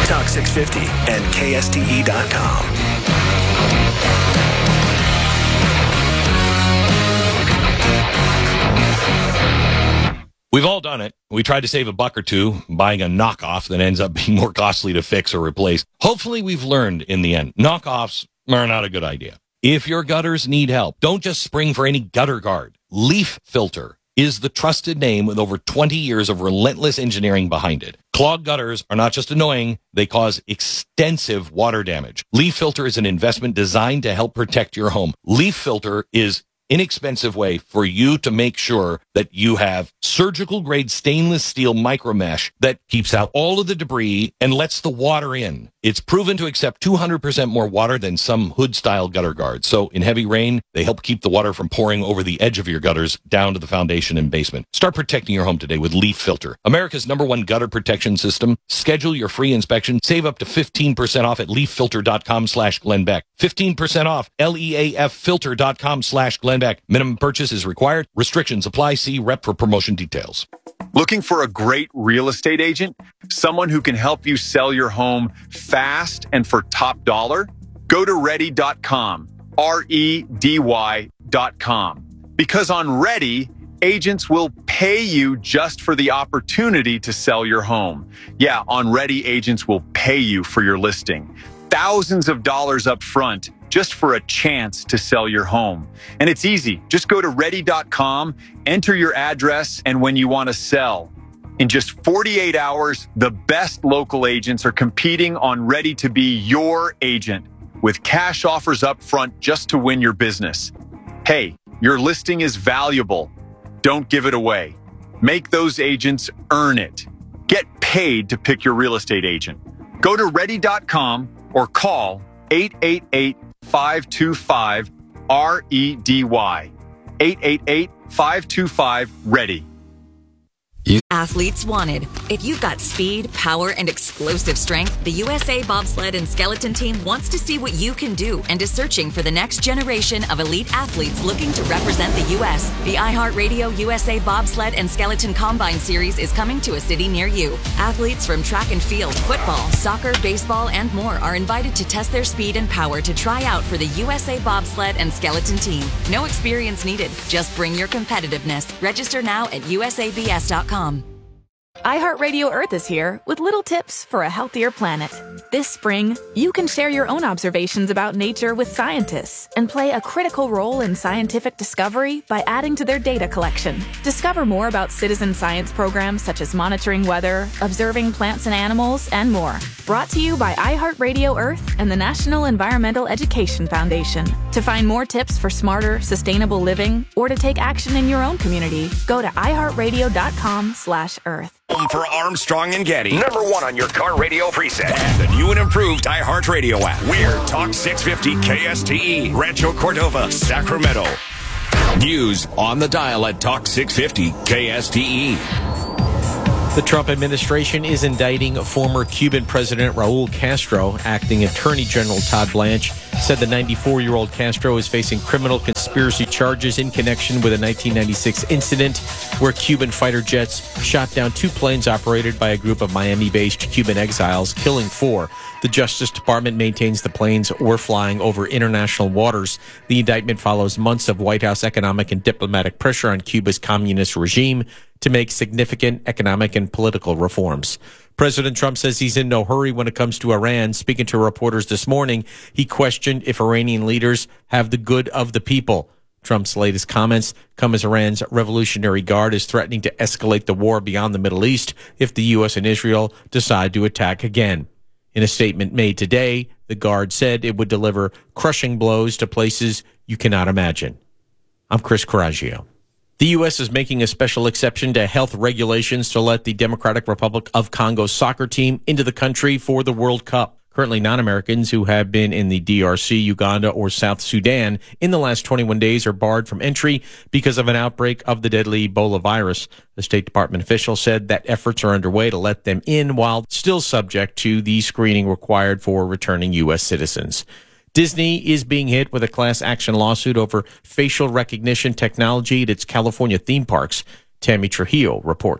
Talk 650 and KSTE.com. We've all done it. We tried to save a buck or two buying a knockoff that ends up being more costly to fix or replace. Hopefully we've learned in the end. Knockoffs are not a good idea. If your gutters need help, don't just spring for any gutter guard. Leaf Filter is the trusted name with over 20 years of relentless engineering behind it. Clogged gutters are not just annoying, they cause extensive water damage. Leaf Filter is an investment designed to help protect your home. Leaf Filter is inexpensive way for you to make sure that you have surgical grade stainless steel micro mesh that keeps out all of the debris and lets the water in. It's proven to accept 200% more water than some hood style gutter guards. So in heavy rain, they help keep the water from pouring over the edge of your gutters down to the foundation and basement. Start protecting your home today with Leaf Filter, America's #1 gutter protection system. Schedule your free inspection. Save up to 15% off at leaffilter.com/Glenn Beck. 15% off leaffilter.com/Glenn Beck. Minimum purchase is required. Restrictions apply. See rep for promotion details. Looking for a great real estate agent? Someone who can help you sell your home fast and for top dollar? Go to ready.com, REDY.com. Because on Ready, agents will pay you just for the opportunity to sell your home. Yeah, on Ready, agents will pay you for your listing. Thousands of dollars up front just for a chance to sell your home. And it's easy. Just go to ready.com, enter your address, and when you want to sell. In just 48 hours, the best local agents are competing on Ready to be your agent with cash offers up front just to win your business. Hey, your listing is valuable. Don't give it away. Make those agents earn it. Get paid to pick your real estate agent. Go to ready.com or call 888-525-REDY. 888-525-READY. Athletes wanted. If you've got speed, power, and explosive strength, the USA Bobsled and Skeleton Team wants to see what you can do and is searching for the next generation of elite athletes looking to represent the U.S. The iHeartRadio USA Bobsled and Skeleton Combine Series is coming to a city near you. Athletes from track and field, football, soccer, baseball, and more are invited to test their speed and power to try out for the USA Bobsled and Skeleton Team. No experience needed. Just bring your competitiveness. Register now at usabs.com. iHeartRadio Earth is here with little tips for a healthier planet. This spring, you can share your own observations about nature with scientists and play a critical role in scientific discovery by adding to their data collection. Discover more about citizen science programs such as monitoring weather, observing plants and animals, and more. Brought to you by iHeartRadio Earth and the National Environmental Education Foundation. To find more tips for smarter, sustainable living or to take action in your own community, go to iHeartRadio.com/Earth. For Armstrong and Getty, #1 on your car radio preset, and the new and improved iHeartRadio app. We're Talk 650 KSTE, Rancho Cordova, Sacramento. News on the dial at Talk 650 KSTE. The Trump administration is indicting former Cuban President Raul Castro. Acting Attorney General Todd Blanche said the 94-year-old Castro is facing criminal conspiracy charges in connection with a 1996 incident where Cuban fighter jets shot down 2 planes operated by a group of Miami-based Cuban exiles, killing 4. The Justice Department maintains the planes were flying over international waters. The indictment follows months of White House economic and diplomatic pressure on Cuba's communist regime to make significant economic and political reforms. President Trump says he's in no hurry when it comes to Iran. Speaking to reporters this morning, he questioned if Iranian leaders have the good of the people. Trump's latest comments come as Iran's Revolutionary Guard is threatening to escalate the war beyond the Middle East if the U.S. and Israel decide to attack again. In a statement made today, the Guard said it would deliver crushing blows to places you cannot imagine. I'm Chris Coraggio. The U.S. is making a special exception to health regulations to let the Democratic Republic of Congo soccer team into the country for the World Cup. Currently, non-Americans who have been in the DRC, Uganda, or South Sudan in the last 21 days are barred from entry because of an outbreak of the deadly Ebola virus. The State Department official said that efforts are underway to let them in while still subject to the screening required for returning U.S. citizens. Disney is being hit with a class action lawsuit over facial recognition technology at its California theme parks. Tammy Trujillo reports.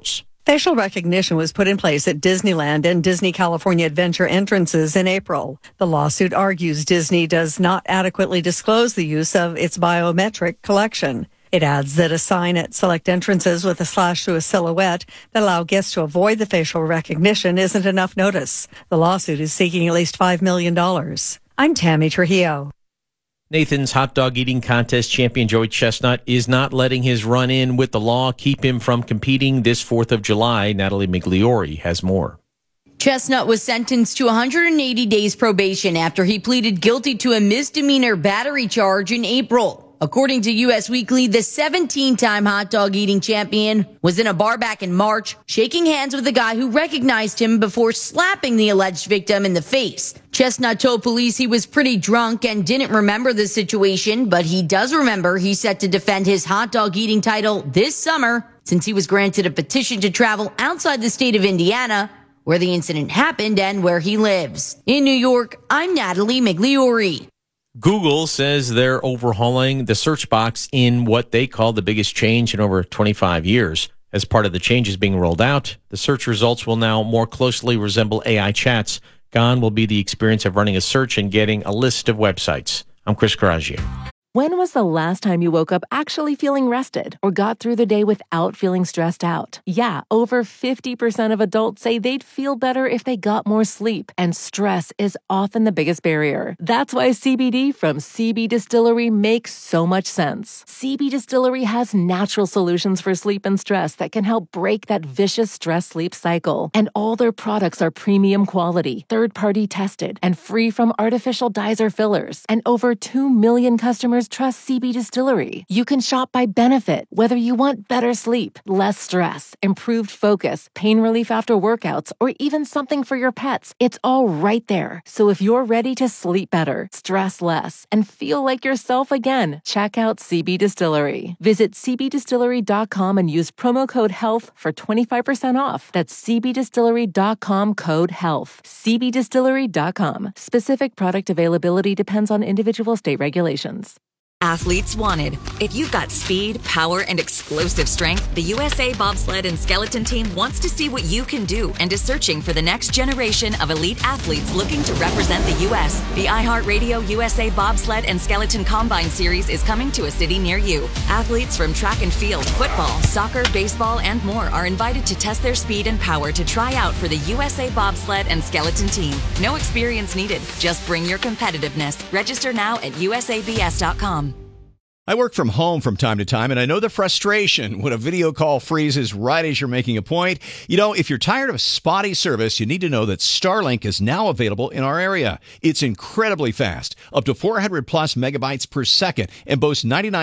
Facial recognition was put in place at Disneyland and Disney California Adventure entrances in April. The lawsuit argues Disney does not adequately disclose the use of its biometric collection. It adds that a sign at select entrances with a slash through a silhouette that allow guests to avoid the facial recognition isn't enough notice. The lawsuit is seeking at least $5 million. I'm Tammy Trujillo. Nathan's hot dog eating contest champion Joey Chestnut is not letting his run-in with the law keep him from competing this 4th of July. Natalie Migliori has more. Chestnut was sentenced to 180 days probation after he pleaded guilty to a misdemeanor battery charge in April. According to U.S. Weekly, the 17-time hot dog eating champion was in a bar back in March, shaking hands with a guy who recognized him before slapping the alleged victim in the face. Chestnut told police he was pretty drunk and didn't remember the situation, but he does remember he's set to defend his hot dog eating title this summer since he was granted a petition to travel outside the state of Indiana, where the incident happened and where he lives. In New York, I'm Natalie Migliori. Google says they're overhauling the search box in what they call the biggest change in over 25 years. As part of the changes being rolled out, the search results will now more closely resemble AI chats. Gone will be the experience of running a search and getting a list of websites. I'm Chris Coraggio. When was the last time you woke up actually feeling rested or got through the day without feeling stressed out? Yeah, over 50% of adults say they'd feel better if they got more sleep, and stress is often the biggest barrier. That's why CBD from CB Distillery makes so much sense. CB Distillery has natural solutions for sleep and stress that can help break that vicious stress-sleep cycle. And all their products are premium quality, third-party tested, and free from artificial dyes or fillers. And over 2 million customers trust CB Distillery. You can shop by benefit, whether you want better sleep, less stress, improved focus, pain relief after workouts, or even something for your pets. It's all right there. So if you're ready to sleep better, stress less, and feel like yourself again, check out CB Distillery. Visit cbdistillery.com and use promo code HEALTH for 25% off. That's cbdistillery.com code HEALTH. cbdistillery.com. Specific product availability depends on individual state regulations. Athletes wanted. If you've got speed, power, and explosive strength, the USA Bobsled and Skeleton Team wants to see what you can do and is searching for the next generation of elite athletes looking to represent the U.S. The iHeartRadio USA Bobsled and Skeleton Combine Series is coming to a city near you. Athletes from track and field, football, soccer, baseball, and more are invited to test their speed and power to try out for the USA Bobsled and Skeleton Team. No experience needed. Just bring your competitiveness. Register now at usabs.com. I work from home from time to time, and I know the frustration when a video call freezes right as you're making a point. You know, if you're tired of spotty service, you need to know that Starlink is now available in our area. It's incredibly fast, up to 400 plus megabytes per second, and boasts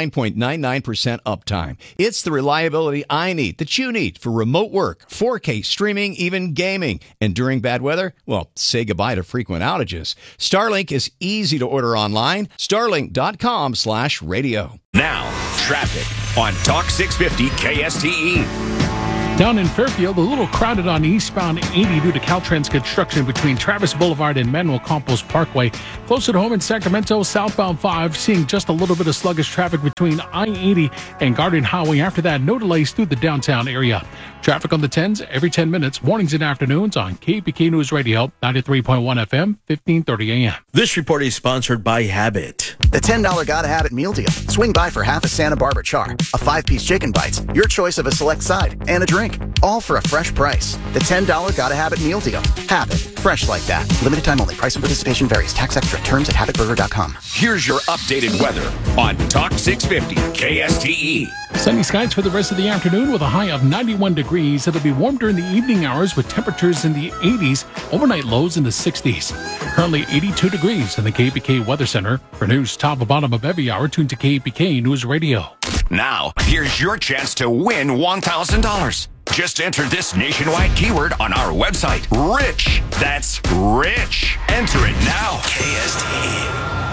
99.99% uptime. It's the reliability I need, that you need, for remote work, 4K streaming, even gaming. And during bad weather, well, say goodbye to frequent outages. Starlink is easy to order online. Starlink.com/radio. Now, traffic on Talk 650 KSTE. Down in Fairfield, a little crowded on eastbound 80 due to Caltrans construction between Travis Boulevard and Manuel Campos Parkway. Closer to home in Sacramento, southbound 5, seeing just a little bit of sluggish traffic between I-80 and Garden Highway. After that, no delays through the downtown area. Traffic on the 10s every 10 minutes, mornings and afternoons on KPK News Radio, 93.1 FM, 1530 AM. This report is sponsored by Habit. The $10 Gotta Have It meal deal. Swing by for half a Santa Barbara char, a 5-piece chicken bites, your choice of a select side, and a drink. All for a fresh price. The $10 Gotta Have It meal deal. Habit. Fresh like that. Limited time only. Price and participation varies. Tax extra. Terms at habitburger.com. Here's your updated weather on Talk 650 KSTE. Sunny skies for the rest of the afternoon with a high of 91 degrees. It'll be warm during the evening hours with temperatures in the 80s, overnight lows in the 60s. Currently 82 degrees in the KPK Weather Center. For news top and bottom of every hour, tune to KPK News Radio. Now, here's your chance to win $1,000. Just enter this nationwide keyword on our website, RICH. That's RICH. Enter it now. KSTE.